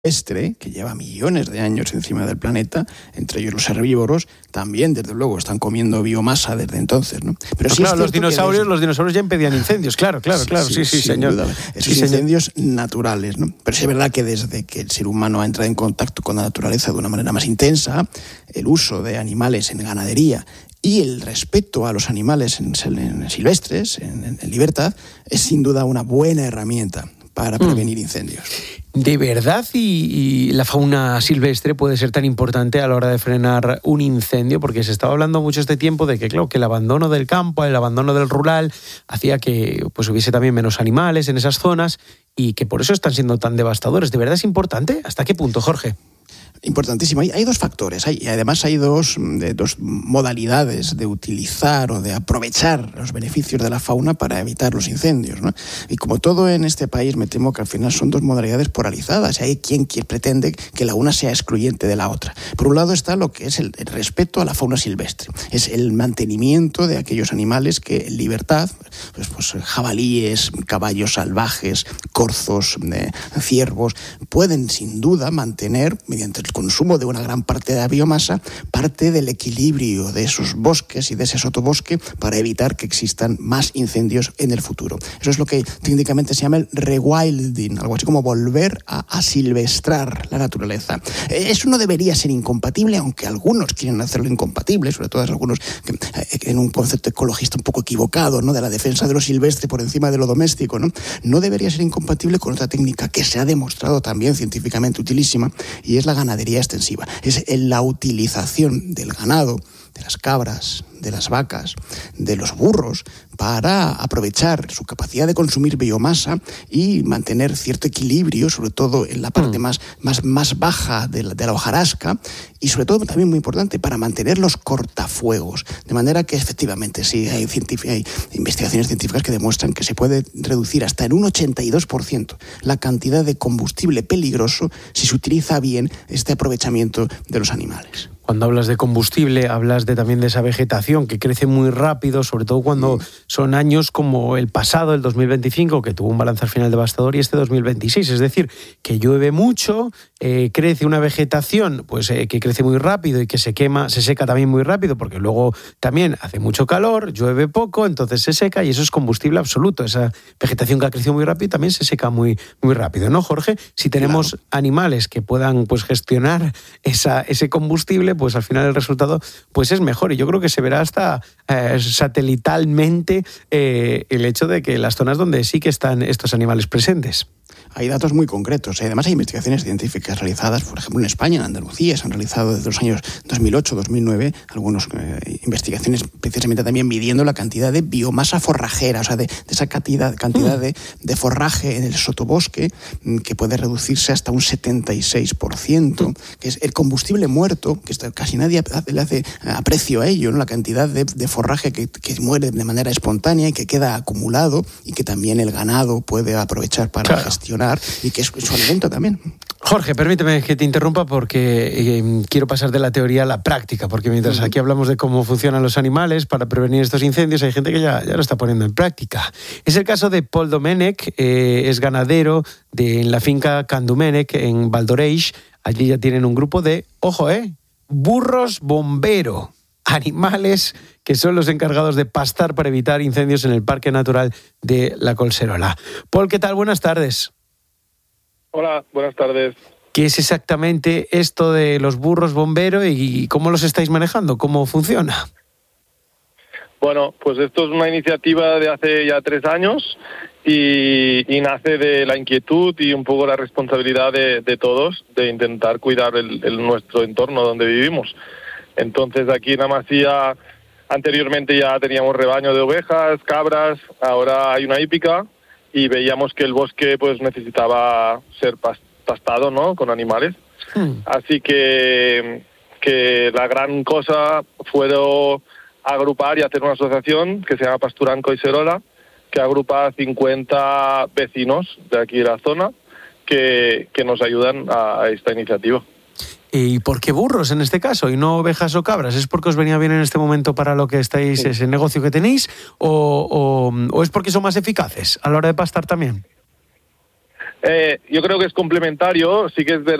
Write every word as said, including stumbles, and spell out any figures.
silvestre, que lleva millones de años encima del planeta, entre ellos los herbívoros, también, desde luego, están comiendo biomasa desde entonces, ¿no? Pero sí, claro, los dinosaurios, desde... los dinosaurios ya impedían incendios, claro, claro, sí, claro, sí, sí, sí señor. Duda. Esos sí, incendios señor. naturales, ¿no? Pero sí es verdad que desde que el ser humano ha entrado en contacto con la naturaleza de una manera más intensa, el uso de animales en ganadería y el respeto a los animales en, en silvestres, en, en, en libertad, es sin duda una buena herramienta para prevenir mm. incendios. ¿De verdad y, y la fauna silvestre puede ser tan importante a la hora de frenar un incendio? Porque se estaba hablando mucho este tiempo de que, claro, que el abandono del campo, el abandono del rural, hacía que pues, hubiese también menos animales en esas zonas y que por eso están siendo tan devastadores. ¿De verdad es importante? ¿Hasta qué punto, Jorge? Importantísimo. Hay, hay dos factores, hay, y además hay dos, de, dos modalidades de utilizar o de aprovechar los beneficios de la fauna para evitar los incendios, ¿no? Y como todo en este país, me temo que al final son dos modalidades polarizadas. Y hay quien, quien pretende que la una sea excluyente de la otra. Por un lado está lo que es el, el respeto a la fauna silvestre. Es el mantenimiento de aquellos animales que en libertad, pues, pues jabalíes, caballos salvajes, corzos, eh, ciervos, pueden sin duda mantener, mediante el consumo de una gran parte de la biomasa, parte del equilibrio de esos bosques y de ese sotobosque para evitar que existan más incendios en el futuro. Eso es lo que técnicamente se llama el rewilding, algo así como volver a, a silvestrar la naturaleza. Eso no debería ser incompatible, aunque algunos quieren hacerlo incompatible, sobre todo algunos que, en un concepto ecologista un poco equivocado, ¿no?, de la defensa de lo silvestre por encima de lo doméstico, ¿no? No debería ser incompatible con otra técnica que se ha demostrado también científicamente utilísima, y es la ganadería extensiva. Es la utilización del ganado, de las cabras, de las vacas, de los burros, para aprovechar su capacidad de consumir biomasa y mantener cierto equilibrio, sobre todo en la parte mm. más, más, más baja de la, de la hojarasca, y sobre todo, también muy importante, para mantener los cortafuegos. De manera que efectivamente sí hay, hay investigaciones científicas que demuestran que se puede reducir hasta en un ochenta y dos por ciento la cantidad de combustible peligroso si se utiliza bien este aprovechamiento de los animales. Cuando hablas de combustible, hablas de, también de esa vegetación que crece muy rápido, sobre todo cuando sí. son años como el pasado, el dos mil veinticinco, que tuvo un balance al final devastador, y este dos mil veintiséis. Es decir, que llueve mucho, eh, crece una vegetación pues eh, que crece muy rápido y que se quema, se seca también muy rápido, porque luego también hace mucho calor, llueve poco, entonces se seca y eso es combustible absoluto. Esa vegetación que ha crecido muy rápido también se seca muy, muy rápido, ¿no, Jorge? Si tenemos claro. animales que puedan pues gestionar esa, ese combustible, pues al final el resultado pues es mejor. Y yo creo que se verá hasta eh, satelitalmente eh, el hecho de que las zonas donde sí que están estos animales presentes. Hay datos muy concretos. Además, hay investigaciones científicas realizadas, por ejemplo, en España, en Andalucía, se han realizado desde los años dos mil ocho dos mil nueve algunas eh, investigaciones precisamente también midiendo la cantidad de biomasa forrajera, o sea, de, de esa cantidad, cantidad mm. de, de forraje en el sotobosque, que puede reducirse hasta un setenta y seis por ciento, mm. que es el combustible muerto, que casi nadie le hace aprecio a ello, ¿no? La cantidad de, de forraje que, que muere de manera espontánea y que queda acumulado y que también el ganado puede aprovechar para claro. gestionar, y que es su alimento también. Jorge, permíteme que te interrumpa porque eh, quiero pasar de la teoría a la práctica, porque mientras uh-huh. aquí hablamos de cómo funcionan los animales para prevenir estos incendios, hay gente que ya, ya lo está poniendo en práctica. Es el caso de Paul Domènech, eh, es ganadero de en la finca Can Domènech en Val d'Oreix. Allí ya tienen un grupo de, ojo, eh, burros bombero, animales que son los encargados de pastar para evitar incendios en el Parque Natural de la Collserola. Paul, ¿qué tal? Buenas tardes. Hola, buenas tardes. ¿Qué es exactamente esto de los burros bombero y cómo los estáis manejando? ¿Cómo funciona? Bueno, pues esto es una iniciativa de hace ya tres años y, y nace de la inquietud y un poco la responsabilidad de, de todos de intentar cuidar el, el nuestro entorno donde vivimos. Entonces aquí en Amasía anteriormente ya teníamos rebaño de ovejas, cabras, ahora hay una hípica y veíamos que el bosque pues necesitaba ser pastado, ¿no?, con animales. Hmm. Así que, que la gran cosa fue agrupar y hacer una asociación que se llama Pasturan Collserola, que agrupa a cincuenta vecinos de aquí de la zona que, que nos ayudan a, a esta iniciativa. ¿Y por qué burros en este caso y no ovejas o cabras? ¿Es porque os venía bien en este momento para lo que estáis, sí. ese negocio que tenéis, o, o, o es porque son más eficaces a la hora de pastar también? Eh, yo creo que es complementario, sí que es verdad